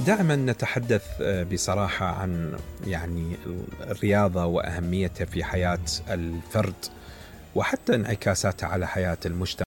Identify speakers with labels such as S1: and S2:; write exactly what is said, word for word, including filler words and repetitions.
S1: دائما نتحدث بصراحة عن يعني الرياضة وأهميتها في حياة الفرد وحتى انعكاساتها على حياة المجتمع.